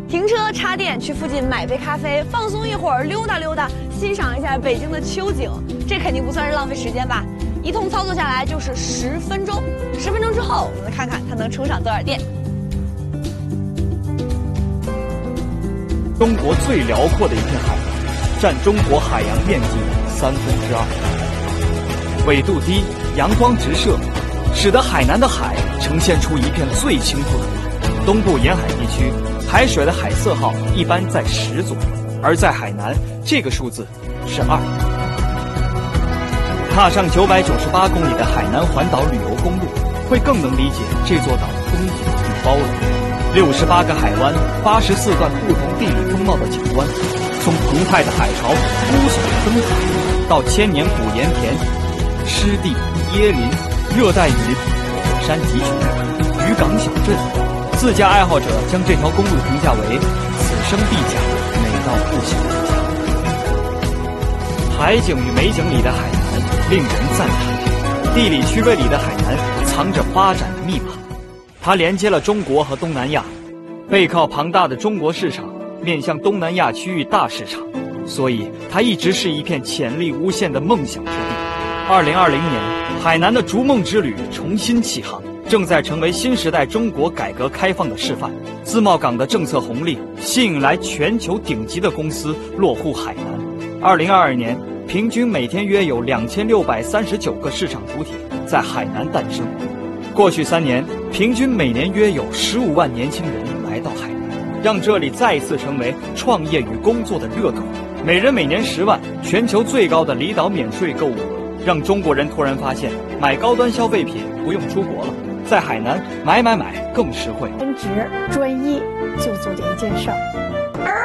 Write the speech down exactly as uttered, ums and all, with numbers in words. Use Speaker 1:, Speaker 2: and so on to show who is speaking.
Speaker 1: 停车插电，去附近买杯咖啡，放松一会儿，溜达溜达，欣赏一下北京的秋景，这肯定不算是浪费时间吧？一通操作下来就是十分钟，十分钟之后，我们看看它能充上多少电。
Speaker 2: 中国最辽阔的一片海洋，占中国海洋面积的三分之二。纬度低，阳光直射，使得海南的海呈现出一片最清澈的。东部沿海地区海水的海色号一般在十左右，而在海南，这个数字是二。踏上九百九十八公里的海南环岛旅游公路，会更能理解这座岛的丰富与包容。六十八个海湾，八十四段不同地理风貌的景观，从澎湃的海潮、姑耸的灯塔，到千年古盐田、湿地、椰林、热带雨林、火山集群、渔港小镇，自驾爱好者将这条公路评价为此生必驾，美到不行之家。海景与美景里的海南令人赞叹，地理区位里的海南藏着发展的密码。它连接了中国和东南亚，背靠庞大的中国市场，面向东南亚区域大市场，所以它一直是一片潜力无限的梦想之地。二零二零年，海南的逐梦之旅重新启航，正在成为新时代中国改革开放的示范。自贸港的政策红利吸引来全球顶级的公司落户海南。二零二二年，平均每天约有两千六百三十九个市场主体在海南诞生。过去三年，平均每年约有十五万年轻人来到海南，让这里再一次成为创业与工作的热土。每人每年十万，全球最高的离岛免税购物额，让中国人突然发现买高端消费品不用出国了，在海南买买买更实惠。
Speaker 3: 兼职专一就做这一件事儿。